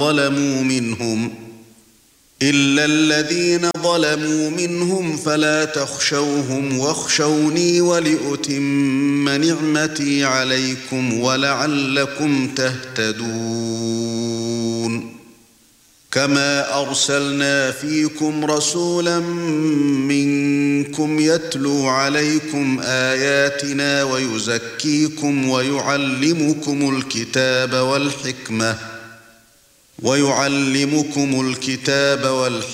ظلموا منهم فلا تخشوهم واخشوني ولأتم نعمتي عليكم ولعلكم تهتدون كما أرسلنا فيكم رسولا منكم يتلو عليكم آياتنا ويزكيكم ويعلمكم الكتاب والحكمة